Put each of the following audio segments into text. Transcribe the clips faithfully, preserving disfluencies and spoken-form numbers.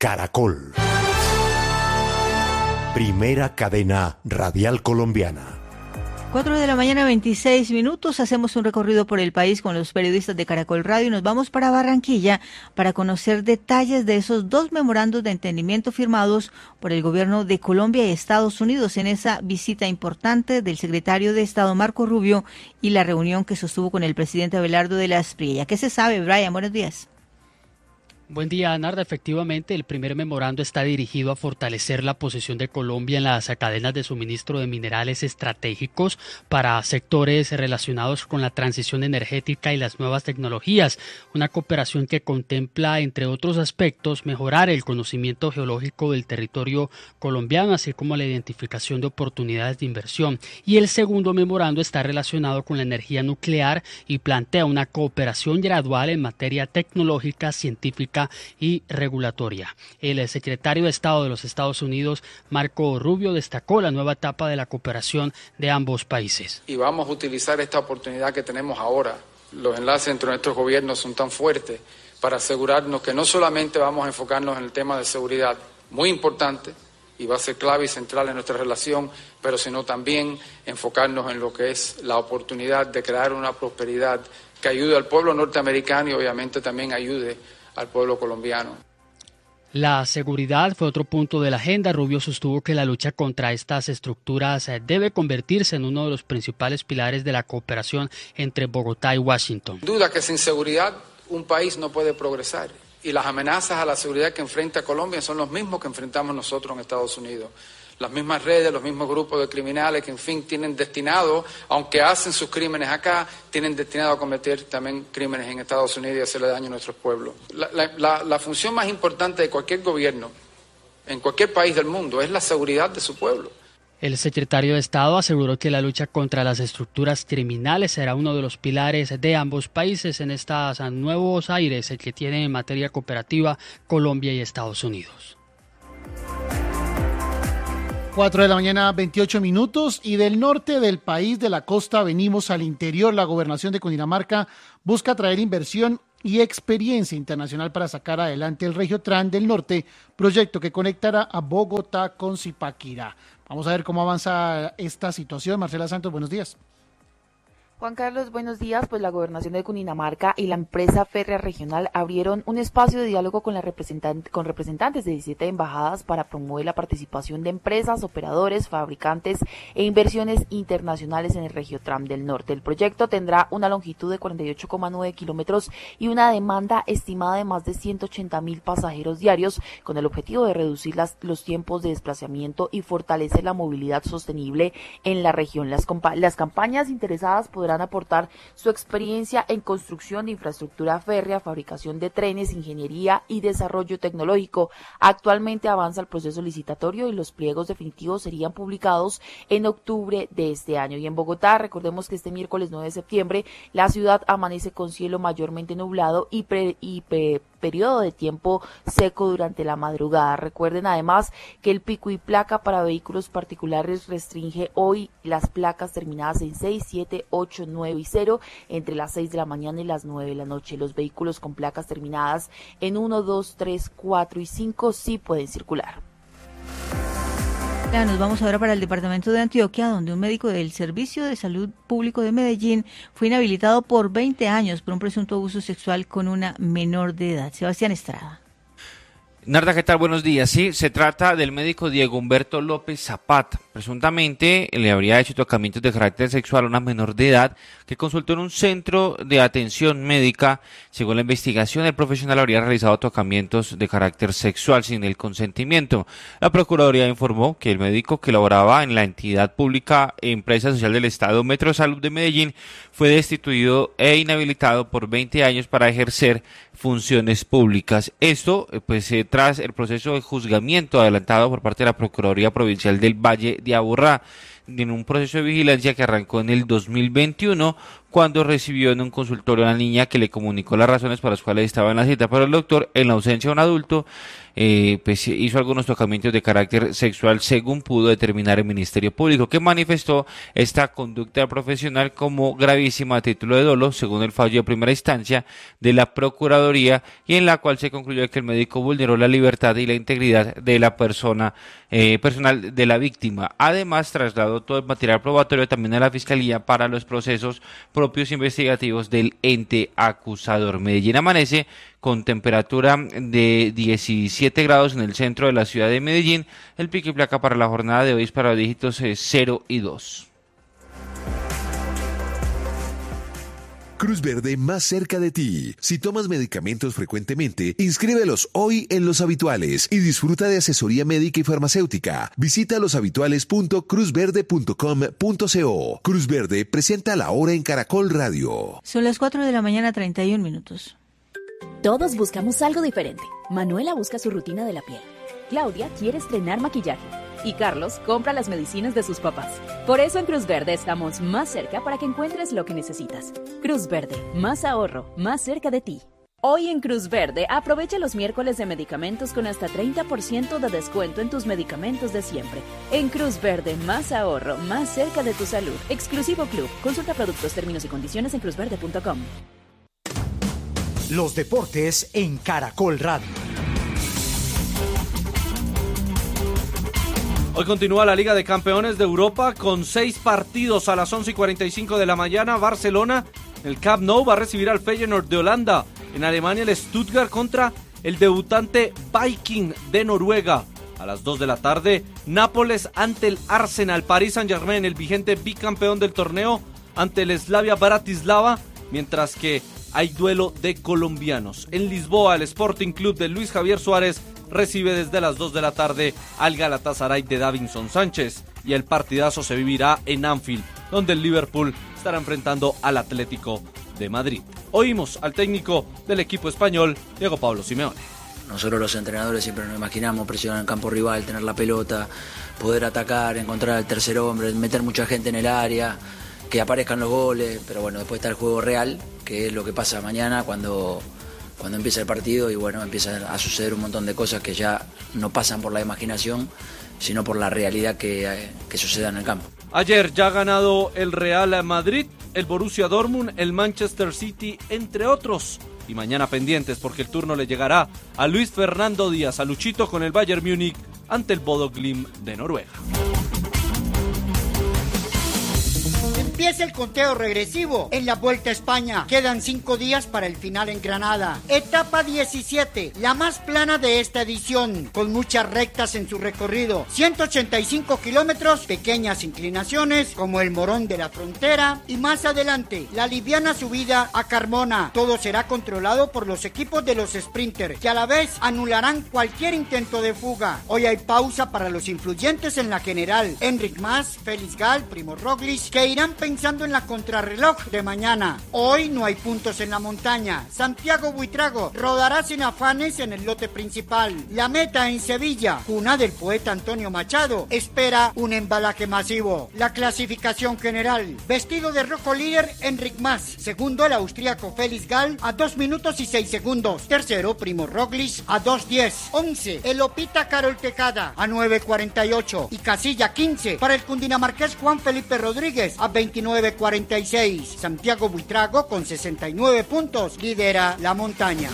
Caracol. Primera cadena radial colombiana. cuatro de la mañana, veintiséis minutos. Hacemos un recorrido por el país con los periodistas de Caracol Radio y nos vamos para Barranquilla para conocer detalles de esos dos memorandos de entendimiento firmados por el gobierno de Colombia y Estados Unidos en esa visita importante del secretario de Estado Marco Rubio y la reunión que sostuvo con el presidente Abelardo de la Espriella. ¿Qué se sabe, Brian? Buenos días. Buen día, Narda. Efectivamente, el primer memorando está dirigido a fortalecer la posición de Colombia en las cadenas de suministro de minerales estratégicos para sectores relacionados con la transición energética y las nuevas tecnologías. Una cooperación que contempla, entre otros aspectos, mejorar el conocimiento geológico del territorio colombiano, así como la identificación de oportunidades de inversión. Y el segundo memorando está relacionado con la energía nuclear y plantea una cooperación gradual en materia tecnológica, científica y regulatoria. El secretario de Estado de los Estados Unidos, Marco Rubio, destacó la nueva etapa de la cooperación de ambos países. Y vamos a utilizar esta oportunidad que tenemos ahora. Los enlaces entre nuestros gobiernos son tan fuertes para asegurarnos que no solamente vamos a enfocarnos en el tema de seguridad, muy importante, y va a ser clave y central en nuestra relación, pero sino también enfocarnos en lo que es la oportunidad de crear una prosperidad que ayude al pueblo norteamericano y obviamente también ayude al pueblo colombiano. La seguridad fue otro punto de la agenda. Rubio sostuvo que la lucha contra estas estructuras debe convertirse en uno de los principales pilares de la cooperación entre Bogotá y Washington. Sin duda que sin seguridad un país no puede progresar y las amenazas a la seguridad que enfrenta Colombia son los mismos que enfrentamos nosotros en Estados Unidos. Las mismas redes, los mismos grupos de criminales que, en fin, tienen destinado, aunque hacen sus crímenes acá, tienen destinado a cometer también crímenes en Estados Unidos y hacerle daño a nuestros pueblos. La, la, la, la función más importante de cualquier gobierno, en cualquier país del mundo, es la seguridad de su pueblo. El secretario de Estado aseguró que la lucha contra las estructuras criminales será uno de los pilares de ambos países en estos nuevos aires que tienen en materia cooperativa Colombia y Estados Unidos. cuatro de la mañana, veintiocho minutos, y del norte del país, de la costa, venimos al interior. La gobernación de Cundinamarca busca traer inversión y experiencia internacional para sacar adelante el Regiotran del Norte, proyecto que conectará a Bogotá con Zipaquirá. Vamos a ver cómo avanza esta situación. Marcela Santos, buenos días. Juan Carlos, buenos días. Pues la Gobernación de Cundinamarca y la empresa férrea regional abrieron un espacio de diálogo con, la representant- con representantes de diecisiete embajadas para promover la participación de empresas, operadores, fabricantes e inversiones internacionales en el Regiotram del Norte. El proyecto tendrá una longitud de cuarenta y ocho coma nueve kilómetros y una demanda estimada de más de ciento ochenta mil pasajeros diarios, con el objetivo de reducir las, los tiempos de desplazamiento y fortalecer la movilidad sostenible en la región. Las, compa- las campañas interesadas podrán aportar su experiencia en construcción de infraestructura férrea, fabricación de trenes, ingeniería y desarrollo tecnológico. Actualmente avanza el proceso licitatorio y los pliegos definitivos serían publicados en octubre de este año. Y en Bogotá, recordemos que este miércoles nueve de septiembre, la ciudad amanece con cielo mayormente nublado y, pre, y pre, periodo de tiempo seco durante la madrugada. Recuerden además que el pico y placa para vehículos particulares restringe hoy las placas terminadas en seis, siete, ocho, nueve y cero entre las seis de la mañana y las nueve de la noche. Los vehículos con placas terminadas en uno, dos, tres, cuatro y cinco sí pueden circular. Nos vamos ahora para el departamento de Antioquia, donde un médico del Servicio de Salud Público de Medellín fue inhabilitado por veinte años por un presunto abuso sexual con una menor de edad. Sebastián Estrada. Narda, ¿qué tal? Buenos días. Sí, se trata del médico Diego Humberto López Zapata. Presuntamente le habría hecho tocamientos de carácter sexual a una menor de edad que consultó en un centro de atención médica. Según la investigación, el profesional habría realizado tocamientos de carácter sexual sin el consentimiento. La Procuraduría informó que el médico, que laboraba en la entidad pública Empresa Social del Estado Metro Salud de Medellín, fue destituido e inhabilitado por veinte años para ejercer funciones públicas. Esto, pues, eh, tras el proceso de juzgamiento adelantado por parte de la Procuraduría Provincial del Valle de Aburrá. en un proceso de vigilancia que arrancó en el dos mil veintiuno, cuando recibió en un consultorio a una niña que le comunicó las razones por las cuales estaba en la cita, pero el doctor, en la ausencia de un adulto, eh, pues hizo algunos tocamientos de carácter sexual, según pudo determinar el Ministerio Público, que manifestó esta conducta profesional como gravísima a título de dolo, según el fallo de primera instancia de la Procuraduría, y en la cual se concluyó que el médico vulneró la libertad y la integridad de la persona eh, personal de la víctima. Además, trasladó todo el material probatorio también a la Fiscalía para los procesos propios investigativos del ente acusador. Medellín amanece con temperatura de diecisiete grados en el centro de la ciudad de Medellín. El pico y placa para la jornada de hoy es para los dígitos cero y dos. Cruz Verde más cerca de ti. Si tomas medicamentos frecuentemente, inscríbelos hoy en Los Habituales y disfruta de asesoría médica y farmacéutica. Visita loshabituales punto cruz verde punto com punto co. Cruz Verde presenta La Hora en Caracol Radio. Son las cuatro de la mañana, treinta y un minutos. Todos buscamos algo diferente. Manuela busca su rutina de la piel. Claudia quiere estrenar maquillaje. Y Carlos compra las medicinas de sus papás. Por eso en Cruz Verde estamos más cerca para que encuentres lo que necesitas. Cruz Verde, más ahorro, más cerca de ti. Hoy en Cruz Verde, aprovecha los miércoles de medicamentos con hasta treinta por ciento de descuento en tus medicamentos de siempre. En Cruz Verde, más ahorro, más cerca de tu salud. Exclusivo Club. Consulta productos, términos y condiciones en cruz verde punto com. Los deportes en Caracol Radio. Hoy continúa la Liga de Campeones de Europa con seis partidos a las once y cuarenta y cinco de la mañana. Barcelona, el Camp Nou, va a recibir al Feyenoord de Holanda. En Alemania, el Stuttgart contra el debutante Viking de Noruega. A las dos de la tarde, Nápoles ante el Arsenal. Paris Saint-Germain, el vigente bicampeón del torneo, ante el Slavia Bratislava. Mientras que hay duelo de colombianos. En Lisboa, el Sporting Club de Luis Javier Suárez recibe desde las dos de la tarde al Galatasaray de Davinson Sánchez. Y el partidazo se vivirá en Anfield, donde el Liverpool estará enfrentando al Atlético de Madrid. Oímos al técnico del equipo español, Diego Pablo Simeone. Nosotros los entrenadores siempre nos imaginamos presionar en el campo rival, tener la pelota, poder atacar, encontrar al tercer hombre, meter mucha gente en el área, que aparezcan los goles, pero bueno, después está el juego real, que es lo que pasa mañana cuando, cuando empieza el partido y bueno, empieza a suceder un montón de cosas que ya no pasan por la imaginación, sino por la realidad que, que suceda en el campo. Ayer ya ha ganado el Real Madrid, el Borussia Dortmund, el Manchester City, entre otros. Y mañana pendientes porque el turno le llegará a Luis Fernando Díaz, a Luchito con el Bayern Múnich ante el Bodo Glimt de Noruega. Empieza el conteo regresivo en la Vuelta a España. Quedan cinco días para el final en Granada. Etapa diecisiete, la más plana de esta edición, con muchas rectas en su recorrido. ciento ochenta y cinco kilómetros, pequeñas inclinaciones como el Morón de la Frontera y más adelante la liviana subida a Carmona. Todo será controlado por los equipos de los sprinters, que a la vez anularán cualquier intento de fuga. Hoy hay pausa para los influyentes en la general. Enric Mas, Félix Gal, Primo Roglic, que irán pensando en la contrarreloj de mañana. Hoy no hay puntos en la montaña. Santiago Buitrago rodará sin afanes en el lote principal. La meta en Sevilla, cuna del poeta Antonio Machado, espera un embalaje masivo. La clasificación general: vestido de rojo líder Enric Mas, segundo el austríaco Félix Gal a dos minutos y seis segundos, tercero Primo Roglic a dos diez, once el Opita Carol Tecada a nueve cuarenta y ocho y casilla quince para el cundinamarqués Juan Felipe Rodríguez a veintinueve cuarenta y seis. Santiago Buitrago con sesenta y nueve puntos lidera la montaña.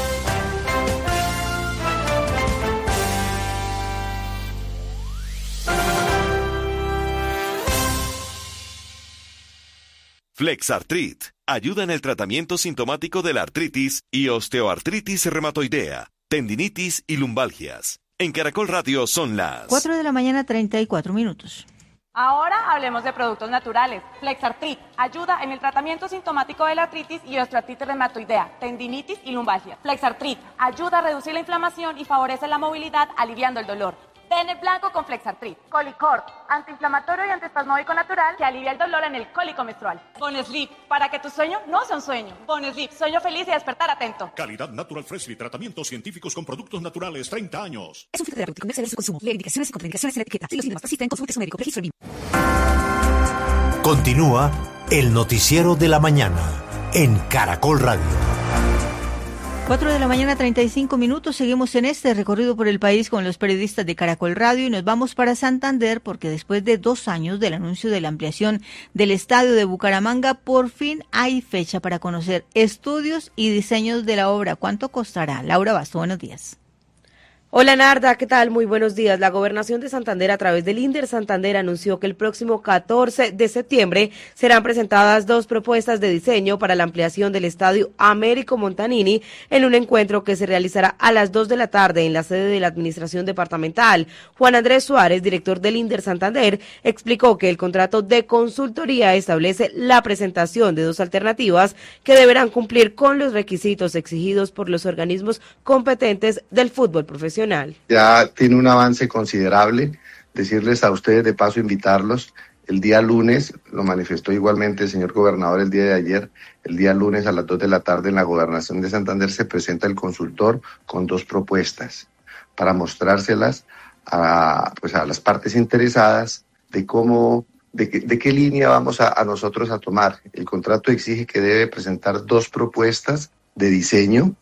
Flexartrit ayuda en el tratamiento sintomático de la artritis y osteoartritis reumatoidea, tendinitis y lumbalgias. En Caracol Radio son las cuatro de la mañana, treinta y cuatro minutos. Ahora hablemos de productos naturales. Flexartrit ayuda en el tratamiento sintomático de la artritis y osteoartritis reumatoidea, tendinitis y lumbalgia. Flexartrit ayuda a reducir la inflamación y favorece la movilidad, aliviando el dolor. Ven el blanco con Flexartrit. Colicort, antiinflamatorio y antiespasmódico natural que alivia el dolor en el cólico menstrual. Bonesleep, para que tu sueño no sea un sueño. Bonesleep, sueño feliz y despertar atento. Calidad Natural Freshly, tratamientos científicos con productos naturales, treinta años. Es un filtro terapéutico, no excede su consumo. Lee indicaciones y contraindicaciones en la etiqueta. Si los síntomas persisten, consulte a su médico. Registro el mismo. Continúa el noticiero de la mañana en Caracol Radio. cuatro de la mañana, treinta y cinco minutos. Seguimos en este recorrido por el país con los periodistas de Caracol Radio y nos vamos para Santander porque después de dos años del anuncio de la ampliación del estadio de Bucaramanga, por fin hay fecha para conocer estudios y diseños de la obra. ¿Cuánto costará? Laura Basto, buenos días. Hola Narda, ¿qué tal? Muy buenos días. La Gobernación de Santander a través del INDER Santander anunció que el próximo catorce de septiembre serán presentadas dos propuestas de diseño para la ampliación del estadio Américo Montanini en un encuentro que se realizará a las dos de la tarde en la sede de la Administración Departamental. Juan Andrés Suárez, director del INDER Santander, explicó que el contrato de consultoría establece la presentación de dos alternativas que deberán cumplir con los requisitos exigidos por los organismos competentes del fútbol profesional. Ya tiene un avance considerable. Decirles a ustedes, de paso invitarlos, el día lunes, lo manifestó igualmente el señor gobernador el día de ayer, el día lunes a las dos de la tarde en la Gobernación de Santander se presenta el consultor con dos propuestas para mostrárselas a, pues a las partes interesadas de cómo, de, que, de qué línea vamos a, a nosotros a tomar. El contrato exige que debe presentar dos propuestas de diseño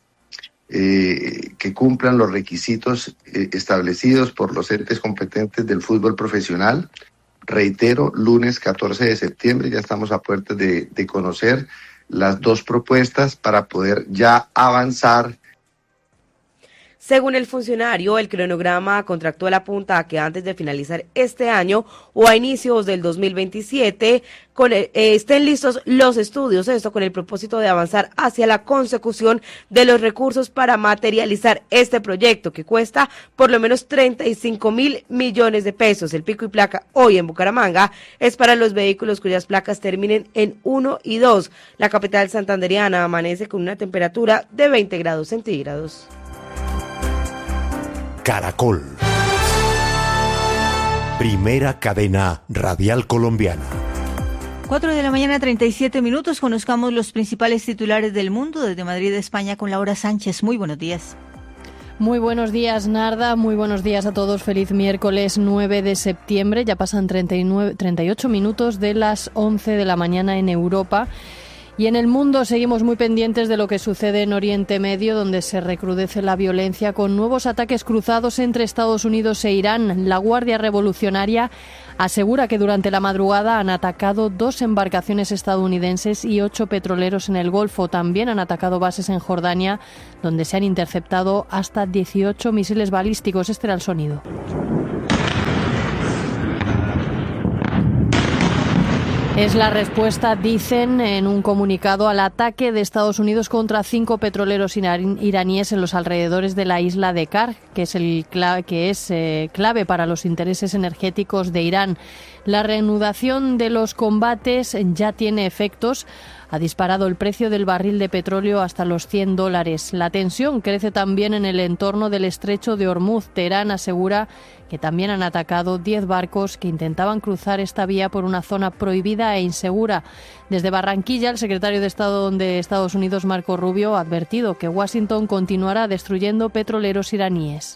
Eh, que cumplan los requisitos eh, establecidos por los entes competentes del fútbol profesional. Reitero, lunes catorce de septiembre, ya estamos a puertas de, de conocer las dos propuestas para poder ya avanzar. Según el funcionario, el cronograma contractual apunta a que antes de finalizar este año o a inicios del dos mil veintisiete con el, eh, estén listos los estudios, esto con el propósito de avanzar hacia la consecución de los recursos para materializar este proyecto que cuesta por lo menos treinta y cinco mil millones de pesos. El pico y placa hoy en Bucaramanga es para los vehículos cuyas placas terminen en uno y dos. La capital santanderiana amanece con una temperatura de veinte grados centígrados. Caracol. Primera cadena radial colombiana. cuatro de la mañana, treinta y siete minutos. Conozcamos los principales titulares del mundo desde Madrid, España, con Laura Sánchez. Muy buenos días. Muy buenos días, Narda. Muy buenos días a todos. Feliz miércoles nueve de septiembre. Ya pasan treinta y nueve, treinta y ocho minutos de las once de la mañana en Europa. Y en el mundo seguimos muy pendientes de lo que sucede en Oriente Medio, donde se recrudece la violencia con nuevos ataques cruzados entre Estados Unidos e Irán. La Guardia Revolucionaria asegura que durante la madrugada han atacado dos embarcaciones estadounidenses y ocho petroleros en el Golfo. También han atacado bases en Jordania, donde se han interceptado hasta dieciocho misiles balísticos. Este era el sonido. Es la respuesta, dicen, en un comunicado al ataque de Estados Unidos contra cinco petroleros iraníes en los alrededores de la isla de Karg, que es, el clave, que es eh, clave para los intereses energéticos de Irán. La reanudación de los combates ya tiene efectos. Ha disparado el precio del barril de petróleo hasta los cien dólares. La tensión crece también en el entorno del estrecho de Hormuz. Teherán asegura que también han atacado diez barcos que intentaban cruzar esta vía por una zona prohibida e insegura. Desde Barranquilla, el secretario de Estado de Estados Unidos, Marco Rubio, ha advertido que Washington continuará destruyendo petroleros iraníes.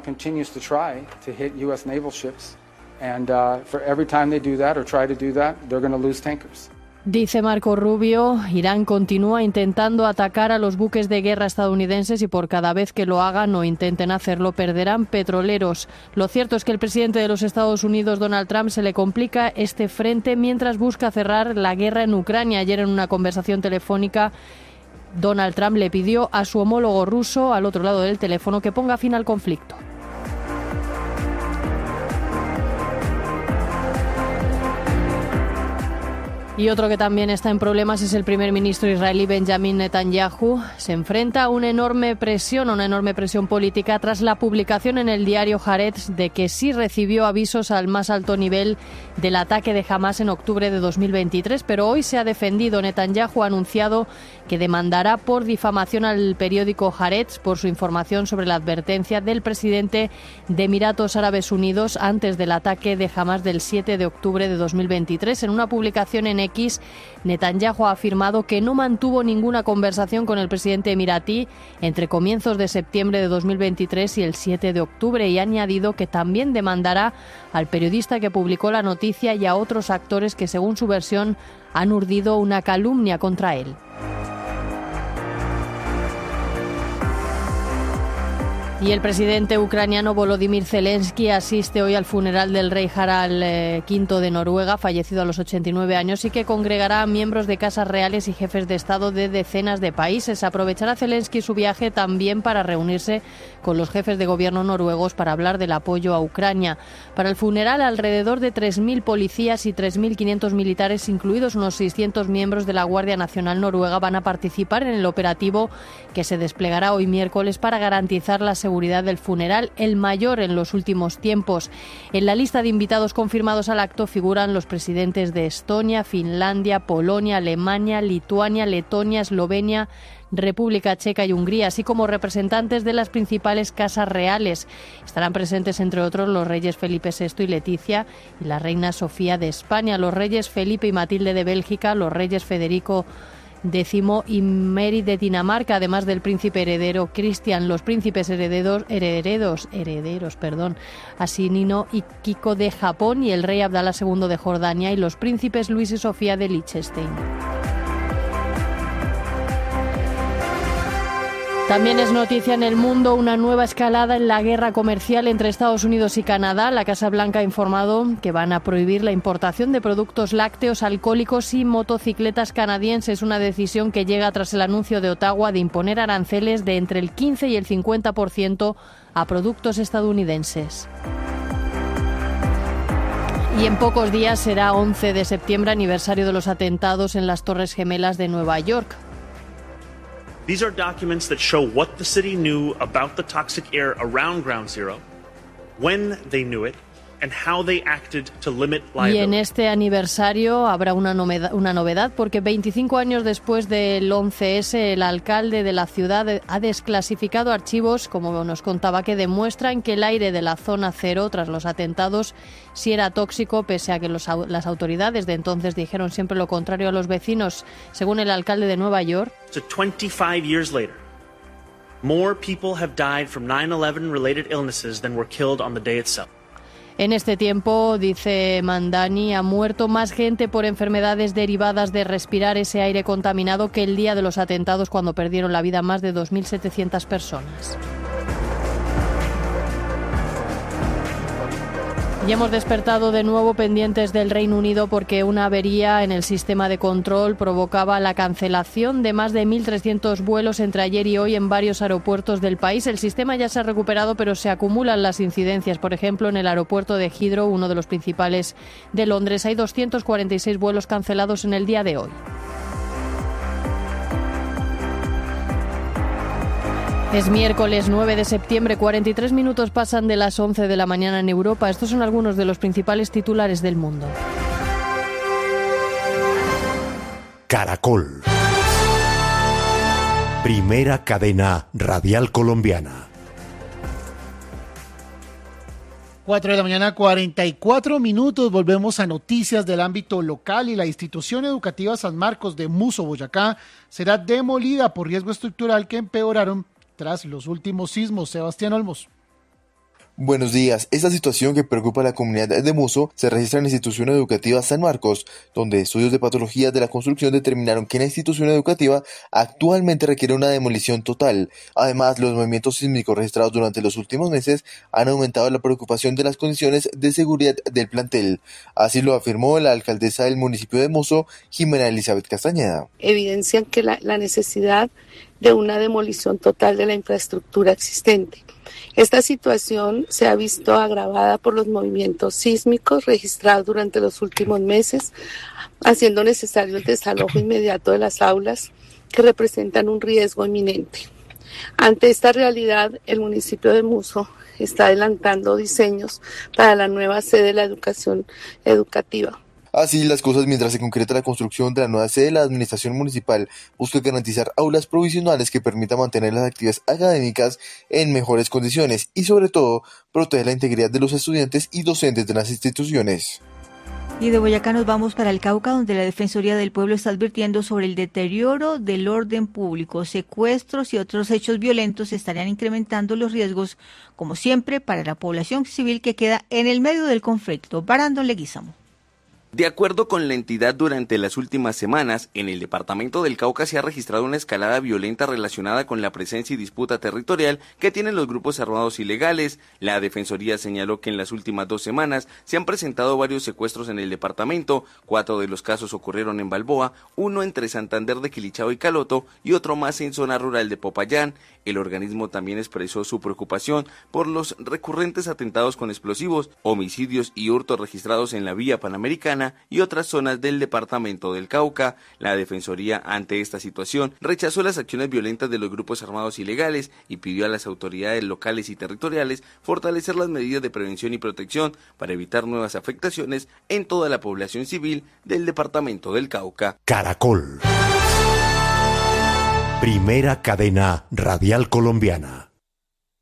Dice Marco Rubio, Irán continúa intentando atacar a los buques de guerra estadounidenses y por cada vez que lo hagan o intenten hacerlo perderán petroleros. Lo cierto es que el presidente de los Estados Unidos, Donald Trump, se le complica este frente mientras busca cerrar la guerra en Ucrania. Ayer en una conversación telefónica, Donald Trump le pidió a su homólogo ruso al otro lado del teléfono que ponga fin al conflicto. Y otro que también está en problemas es el primer ministro israelí Benjamin Netanyahu. Se enfrenta a una enorme presión, una enorme presión política tras la publicación en el diario Haaretz de que sí recibió avisos al más alto nivel del ataque de Hamás en octubre de dos mil veintitrés, pero hoy se ha defendido. Netanyahu ha anunciado que demandará por difamación al periódico Haaretz por su información sobre la advertencia del presidente de Emiratos Árabes Unidos antes del ataque de Hamás del siete de octubre de dos mil veintitrés. En una publicación en X, Netanyahu ha afirmado que no mantuvo ninguna conversación con el presidente emiratí entre comienzos de septiembre de dos mil veintitrés y el siete de octubre y ha añadido que también demandará al periodista que publicó la noticia y a otros actores que, según su versión, han urdido una calumnia contra él. Y el presidente ucraniano Volodymyr Zelensky asiste hoy al funeral del rey Harald quinto de Noruega, fallecido a los ochenta y nueve años, y que congregará a miembros de casas reales y jefes de Estado de decenas de países. Aprovechará Zelensky su viaje también para reunirse con los jefes de gobierno noruegos para hablar del apoyo a Ucrania. Para el funeral, alrededor de tres mil policías y tres mil quinientos militares, incluidos unos seiscientos miembros de la Guardia Nacional Noruega, van a participar en el operativo que se desplegará hoy miércoles para garantizar la seguridad seguridad del funeral, el mayor en los últimos tiempos. En la lista de invitados confirmados al acto figuran los presidentes de Estonia, Finlandia, Polonia, Alemania, Lituania, Letonia, Eslovenia, República Checa y Hungría, así como representantes de las principales casas reales. Estarán presentes, entre otros, los reyes Felipe sexto y Leticia y la reina Sofía de España, los reyes Felipe y Matilde de Bélgica, los reyes Federico Décimo y Mary de Dinamarca, además del príncipe heredero Cristian, los príncipes herederos, herederos, herederos, perdón, Asinino y Kiko de Japón y el rey Abdalá segundo de Jordania y los príncipes Luis y Sofía de Liechtenstein. También es noticia en el mundo una nueva escalada en la guerra comercial entre Estados Unidos y Canadá. La Casa Blanca ha informado que van a prohibir la importación de productos lácteos, alcohólicos y motocicletas canadienses, una decisión que llega tras el anuncio de Ottawa de imponer aranceles de entre el quince y el cincuenta por ciento a productos estadounidenses. Y en pocos días será once de septiembre, aniversario de los atentados en las Torres Gemelas de Nueva York. These are documents that show what the city knew about the toxic air around Ground Zero, when they knew it, and how they acted to limit liability. Y en este aniversario habrá una novedad, una novedad porque veinticinco años después del once ese, el alcalde de la ciudad ha desclasificado archivos, como nos contaba, que demuestran que el aire de la zona cero tras los atentados sí era tóxico, pese a que los, las autoridades de entonces dijeron siempre lo contrario a los vecinos. Según el alcalde de Nueva York, So twenty-five years later, more people have died from nine eleven related illnesses than were killed on the day itself. en este tiempo, dice Mandani, ha muerto más gente por enfermedades derivadas de respirar ese aire contaminado que el día de los atentados, cuando perdieron la vida más de dos mil setecientas personas. Y hemos despertado de nuevo pendientes del Reino Unido porque una avería en el sistema de control provocaba la cancelación de más de mil trescientos vuelos entre ayer y hoy en varios aeropuertos del país. El sistema ya se ha recuperado, pero se acumulan las incidencias. Por ejemplo, en el aeropuerto de Heathrow, uno de los principales de Londres, hay doscientos cuarenta y seis vuelos cancelados en el día de hoy. Es miércoles nueve de septiembre, cuarenta y tres minutos pasan de las once de la mañana en Europa. Estos son algunos de los principales titulares del mundo. Caracol. Primera cadena radial colombiana. cuatro de la mañana, cuarenta y cuatro minutos. Volvemos a noticias del ámbito local y la institución educativa San Marcos de Muso, Boyacá, será demolida por riesgo estructural que empeoraron tras los últimos sismos. Sebastián Olmos. Buenos días. Esta situación que preocupa a la comunidad de Muso se registra en la institución educativa San Marcos, donde estudios de patología de la construcción determinaron que la institución educativa actualmente requiere una demolición total. Además, los movimientos sísmicos registrados durante los últimos meses han aumentado la preocupación de las condiciones de seguridad del plantel. Así lo afirmó la alcaldesa del municipio de Muso, Jimena Elizabeth Castañeda. Evidencian que la, la necesidad de una demolición total de la infraestructura existente. Esta situación se ha visto agravada por los movimientos sísmicos registrados durante los últimos meses, haciendo necesario el desalojo inmediato de las aulas que representan un riesgo inminente. Ante esta realidad, el municipio de Muso está adelantando diseños para la nueva sede de la educación educativa. Así las cosas, mientras se concreta la construcción de la nueva sede, la administración municipal busca garantizar aulas provisionales que permitan mantener las actividades académicas en mejores condiciones y, sobre todo, proteger la integridad de los estudiantes y docentes de las instituciones. Y de Boyacá nos vamos para el Cauca, donde la Defensoría del Pueblo está advirtiendo sobre el deterioro del orden público. Secuestros y otros hechos violentos estarían incrementando los riesgos, como siempre, para la población civil que queda en el medio del conflicto. Barandón Leguízamo. De acuerdo con la entidad, durante las últimas semanas, en el departamento del Cauca se ha registrado una escalada violenta relacionada con la presencia y disputa territorial que tienen los grupos armados ilegales. La Defensoría señaló que en las últimas dos semanas se han presentado varios secuestros en el departamento. Cuatro de los casos ocurrieron en Balboa, uno entre Santander de Quilichao y Caloto y otro más en zona rural de Popayán. El organismo también expresó su preocupación por los recurrentes atentados con explosivos, homicidios y hurtos registrados en la vía panamericana y otras zonas del departamento del Cauca. La Defensoría, ante esta situación, rechazó las acciones violentas de los grupos armados ilegales y pidió a las autoridades locales y territoriales fortalecer las medidas de prevención y protección para evitar nuevas afectaciones en toda la población civil del departamento del Cauca. Caracol. Primera cadena radial colombiana.